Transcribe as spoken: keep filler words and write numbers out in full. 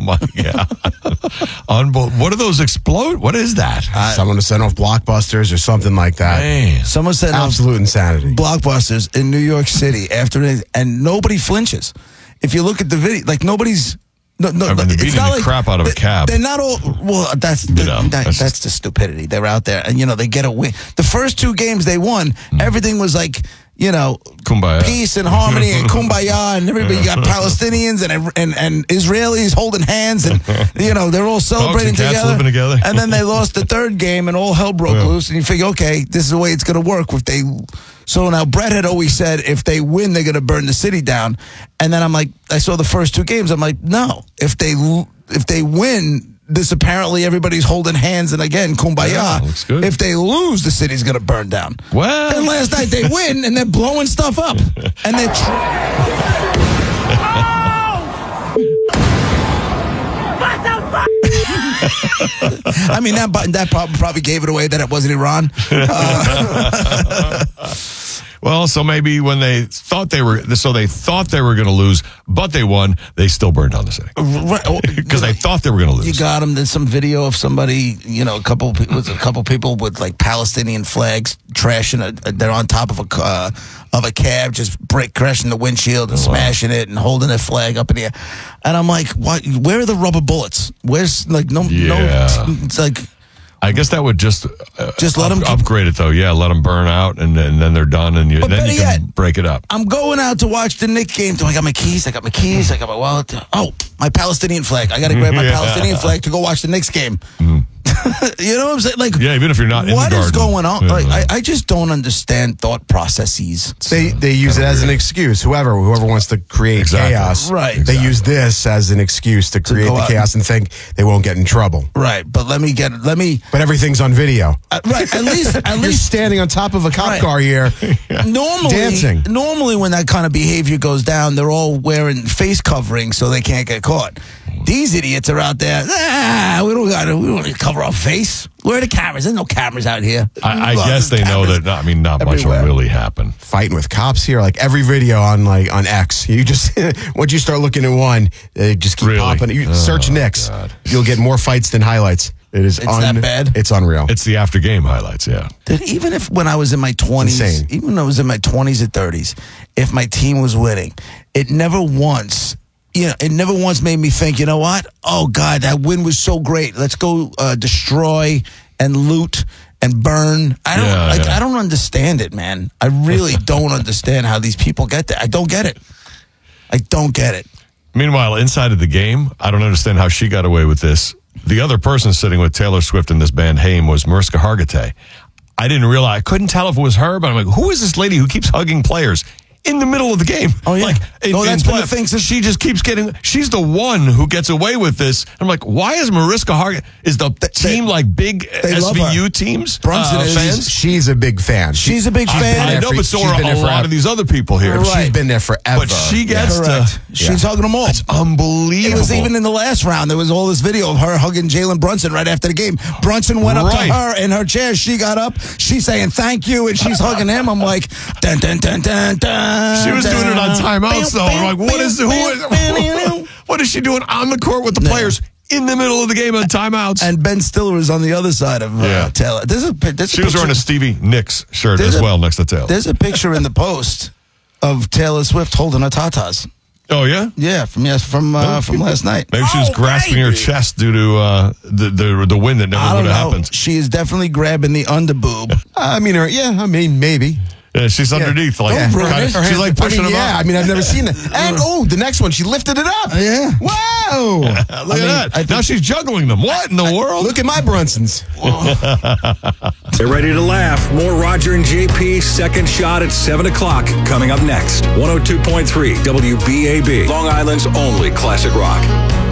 my God. Unbel- what are those explode? What is that? Uh, Someone to send off Blockbusters or something like that. Man. Someone said Absolute insanity. Blockbusters in New York City after it, and nobody flinches. If you look at the video, like nobody's. No, no, I mean, they're it's beating not the like, crap out of a cab. They're not all. Well, that's the, You know, that, that's that's, just- the stupidity. They're out there, and you know they get a win. The first two games they won, mm. everything was like you know, Kumbaya. peace and harmony and kumbaya, and everybody you got Palestinians and and and Israelis holding hands, and you know they're all celebrating Dogs and cats together. living together. And then they lost the third game, and all hell broke Yeah. loose. And you figure, okay, this is the way it's going to work. If they, so now Brett had always said if they win, they're going to burn the city down. And then I'm like, I saw the first two games. I'm like, no, if they if they win. This apparently everybody's holding hands and again kumbaya. Yeah, looks good. If they lose, the city's gonna burn down. Well, And last night they win and they're blowing stuff up and they're. Tr- I mean that that probably gave it away that it wasn't Iran. Uh, well, so maybe when they thought they were, so they thought they were going to lose, but they won. They still burned down the city because they thought they were going to lose. You got them. There's some video of somebody, you know, a couple with a couple people with like Palestinian flags trashing. A, they're on top of a uh, of a cab, just break crashing the windshield and Oh, wow. smashing it and holding their flag up in the air. And I'm like, what? Where are the rubber bullets? Where's like no Yeah. no? It's like. I guess that would just uh, Just let up, 'em keep- upgrade it though. Yeah, let them burn out, and, and then they're done, and you, But then better you can yet, break it up. I'm going out to watch the Knicks game. I got my keys. I got my keys. I got my wallet. Oh, my Palestinian flag. I got to grab my Yeah. Palestinian flag to go watch the Knicks game. Mm. You know what I'm saying? Like, Yeah, even if you're not in what the is garden. going on? Yeah. Like, I, I just don't understand thought processes. They they use it as an excuse. Whoever whoever wants to create Exactly. chaos, Right. They Exactly. use this as an excuse to create go the out. chaos and think they won't get in trouble. Right, but let me get let me But everything's on video. uh, right. At least at You're least standing on top of a cop Right. car here. normally Dancing. normally when that kind of behavior goes down, they're all wearing face coverings so they can't get caught. These idiots are out there. Ah, we don't got to. We don't need to cover our face. Where are the cameras? There's no cameras out here. I, I Lots guess of they know cameras that. I mean, not much everywhere. will really happen. Fighting with cops here, like every video on like on X. You just once you start looking at one, they just keep Really? popping. You Oh, search Knicks, God. you'll get more fights than highlights. It is It's un- that bad? It's unreal. It's the after game highlights. Yeah. That even if when I was in my twenties, insane. even when I was in my twenties or thirties, if my team was winning, it never once, you know, it never once made me think, you know what? Oh God, that win was so great. Let's go uh, destroy and loot and burn. I don't, Yeah, like, yeah. I don't understand it, man. I really don't understand how these people get there. I don't get it. I don't get it. Meanwhile, inside of the game, I don't understand how she got away with this. The other person sitting with Taylor Swift in this band Haim was Mariska Hargitay. I didn't realize, I couldn't tell if it was her, but I'm like, who is this lady who keeps hugging players in the middle of the game? Oh, yeah. Like, in, Oh, that's in been the play- thing since- she just keeps getting, she's the one who gets away with this. I'm like, why is Mariska Hargitay, is the team like big they love S V U her. teams? Brunson uh, is- fans? She's a big fan. She's a big She's fan. been I there know, for- but so she's are been a there lot forever. of these other people here. Right. She's been there forever. But she gets Correct. to, She's hugging them all. it's unbelievable. It was even in the last round. There was all this video of her hugging Jalen Brunson right after the game. Brunson went up Right. to her in her chair. She got up. She's saying thank you, and she's hugging him. I'm like, dun dun dun dun dun. She was doing it on timeouts, though. I'm like, what is who is what is she doing on the court with the players in the middle of the game on timeouts? And Ben Stiller was on the other side of uh, Yeah. Taylor. There's a, there's a She was picture, wearing a Stevie Nicks shirt There's as a- well next to Taylor. There's a picture in the post of Taylor Swift holding her tatas. Oh yeah, Yeah, from yes, from uh, from last night. maybe she was Oh, grasping her baby. chest due to uh, the, the the wind that never I would don't have know. happened. She is definitely grabbing the underboob. I mean, her, yeah, I mean, maybe. Yeah, she's underneath, like Don't ruin kinda- it. she's like I pushing mean, him yeah, up. I mean, I've never seen that. And oh, the next one, she lifted it up. Yeah. Wow. Look I at mean, that! I think- now she's juggling them. What in the world? Look at my Brunsons. Get ready to laugh. More Roger and J P second shot at seven o'clock coming up next. one oh two point three W B A B, Long Island's only classic rock.